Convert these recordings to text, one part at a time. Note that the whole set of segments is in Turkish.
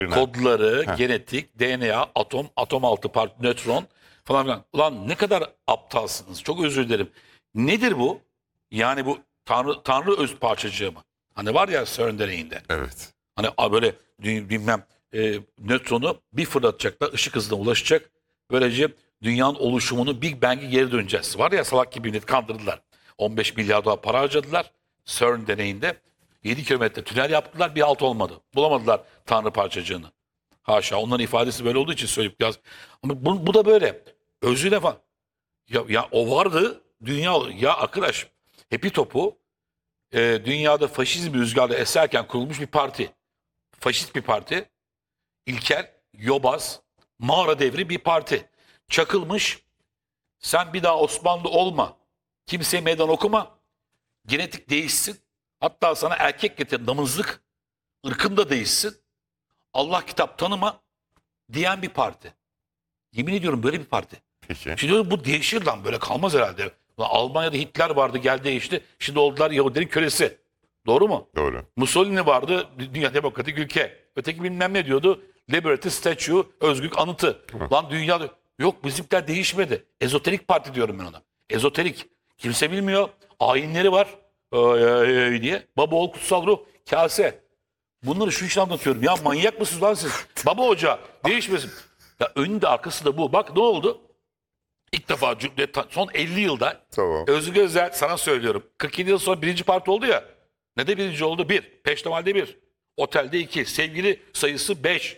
kodları, Heh. genetik, DNA, atom, atom altı nötron falan filan. Ulan ne kadar aptalsınız. Çok özür dilerim. Nedir bu? Yani bu Tanrı öz parçacığı mı? Hani var ya CERN deneyinde. Evet. Hani böyle bilmem nötronu bir fırlatacaklar, ışık hızına ulaşacak. Böylece dünyanın oluşumunu Big Bang'e geri döneceğiz. Var ya salak gibi millet kandırdılar. 15 milyar dolar para harcadılar CERN deneyinde. 7 kilometre tünel yaptılar, bir halt olmadı. Bulamadılar Tanrı parçacığını. Haşa, onların ifadesi böyle olduğu için söyleyip yaz. Ama bu da böyle. Özüne falan. Ya o vardı, dünya ya arkadaş. Hepi topu dünyada faşizm rüzgarı eserken kurulmuş bir parti. Faşist bir parti. İlkel, yobaz, mağara devri bir parti. Çakılmış. Sen bir daha Osmanlı olma. Kimseye meydan okuma. Genetik değişsin. Hatta sana erkek getir, damızlık. Irkın da değişsin. Allah kitap tanıma diyen bir parti. Yemin ediyorum böyle bir parti. Peki. Şimdi diyorum bu değişir lan, böyle kalmaz herhalde. Lan Almanya'da Hitler vardı, gel değişti. Şimdi oldular Yahudilerin kölesi. Doğru mu? Doğru. Mussolini vardı, dünya demokratik ülke. Öteki bilmem ne diyordu. Liberty Statue, özgürlük anıtı. Lan dünyada yok, bizimkiler değişmedi. Ezoterik parti diyorum ben ona. Ezoterik. Kimse bilmiyor. Ayinleri var diye. Baba oğul kutsal ruh, kase. Bunları şu işle anlatıyorum. Ya manyak mısınız lan siz? Baba hoca değişmesin. Ya önünde arkası da bu. Bak ne oldu? İlk defa son 50 yılda Tamam. Özgür Özel, sana söylüyorum. 47 yıl sonra birinci parti oldu ya. Ne de birinci oldu? 1. Peştemal'de 1. Otelde 2. Sevgili sayısı 5.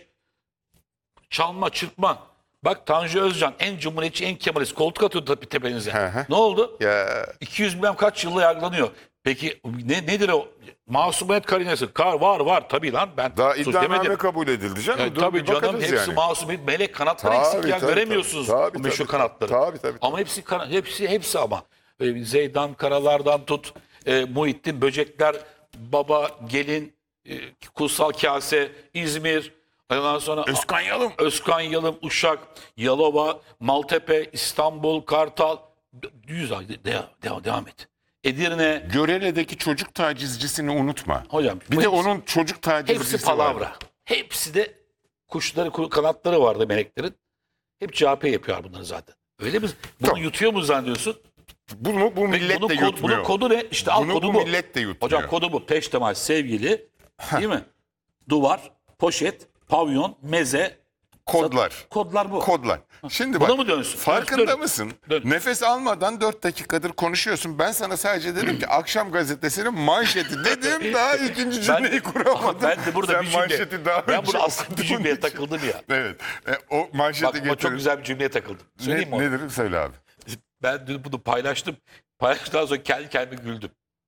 Çalma, çırpma. Bak Tanju Özcan en cumhuriyetçi, en kemalist koltuk atıyordu tepenize. Hı hı. Ne oldu? Ya 200 bilmem kaç yılla yargılanıyor. Peki nedir o? Masumiyet karinesi. Var tabii lan, ben daha suç iddianame demedim. kabul edildi canım. Dur Tabii bir canım, bakarız hepsi yani. masumiyet, melek kanatları Tabii, eksik ya, tabii, göremiyorsunuz tabii, o meşhur tabii. kanatları. Tabii. Ama hepsi ama. Zeydan Karalar'dan tut, Muhittin Böcekler, Baba, Gelin, Kutsal Kase, İzmir, ondan sonra Özkan Yalım, Uşak, Yalova, Maltepe, İstanbul, Kartal. Düz devam et. Edirne, Görele'deki çocuk tacizcisini unutma. hocam. Bir bu de hepsi- onun çocuk tacizcisi Hepsi palavra. var. Hepsi de kuşları, kanatları vardı meleklerin. Hep CHP yapıyor bunları zaten. Öyle mi? Bunu Tamam. yutuyor mu zannediyorsun? Bu millet de yutmuyor. Bunun kodu ne? İşte al Bunu kodu bu bu. millet de yutmuyor. Hocam kodu bu. Peştemal, sevgili, değil mi? Duvar, poşet, pavyon, meze. Kodlar. Kodlar bu. Kodlar. Şimdi Buna bak, mı dönsün? farkında Dön. mısın? Dön. Nefes almadan 4 dakikadır konuşuyorsun. Ben sana sadece dedim ki akşam gazetesinin manşeti dedim, daha ikinci cümleyi kuramadım. Ben de burada Sen bir cümle. manşeti daha Ben önce burada aslında bir okudun cümleye için. takıldım ya. Evet. O manşeti Bak ama çok getirin. güzel bir cümleye takıldım. Söyleyeyim mi onu? Nedir? Söyle abi. Ben dün bunu paylaştım. Paylaştıktan sonra kendi kendime güldüm.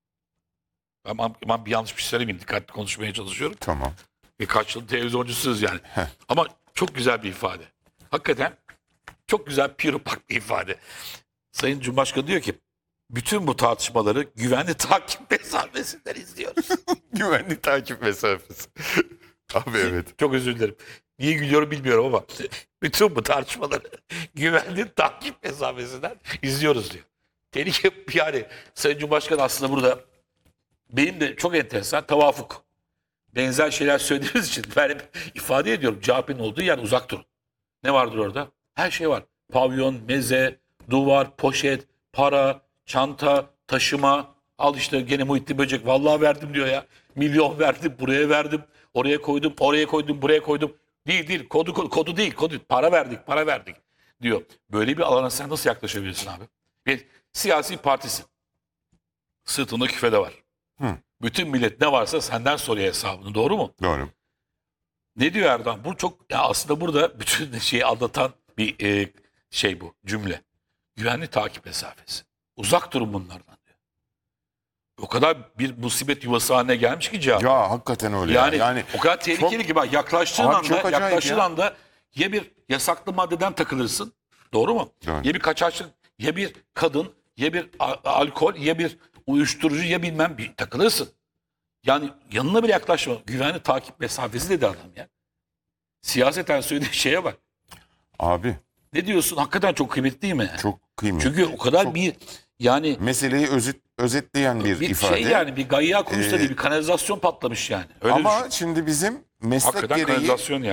Ama bir yanlış bir şey söylemeyeyim. Dikkatli konuşmaya çalışıyorum. Tamam. Kaç yıl televizyoncusunuz yani. Heh. Ama çok güzel bir ifade. Hakikaten çok güzel, piropak bir ifade. Sayın Cumhurbaşkanı diyor ki bütün bu tartışmaları güvenli takip mesafesinden izliyoruz. Güvenlik takip mesafesi. Abi evet. Çok özür dilerim. Niye gülüyorum bilmiyorum ama bütün bu tartışmaları güvenli takip mesafesinden izliyoruz diyor. Tehlike yani. Sayın Cumhurbaşkanı aslında burada benim de çok enteresan tevafuk. Benzer şeyler söylediğimiz için ben hep ifade ediyorum. CHP'nin olduğu yer uzak durun. Ne vardır orada? Her şey var. Pavyon, meze, duvar, poşet, para, çanta, taşıma. Al işte gene Muhittin Böcek. Vallahi verdim diyor ya. Milyon verdim, buraya verdim. Oraya koydum, oraya koydum, buraya koydum. Değil. Kodu değil. Para verdik diyor. Böyle bir alana sen nasıl yaklaşabilirsin abi? Bir siyasi partisi. Sırtında küfede var. Hı. Bütün millet ne varsa senden soruyor hesabını. Doğru mu? Doğru. Ne diyor Erdoğan? Bu çok ya aslında burada bütün şeyi anlatan bir şey bu cümle. Güvenli takip mesafesi. Uzak durun bunlardan diyor. O kadar bir musibet yuvası haline gelmiş ki cevap. Ya hakikaten öyle. Yani o kadar tehlikeli çok- ki bak yaklaştığın Abi çok anda acayip ya. ya bir yasaklı maddeden takılırsın. Doğru mu? Doğru. Ya bir kaçakçılık, ya bir kadın, ya bir alkol, ya bir uyuşturucu, ya bilmem bir takılırsın. Yani yanına bile yaklaşma. Güvenli takip mesafesi dedi adam ya. Siyaseten söylediği şeye bak. Abi Ne diyorsun? Hakikaten çok kıymetli değil mi? çok kıymetli. Çünkü o kadar Çok- bir yani Meseleyi özetleyen bir ifade. şey yani bir gayya konusunda değil, bir kanalizasyon patlamış yani. Öyle Ama düşün. şimdi bizim meslek Hakikaten gereği kanalizasyon yani.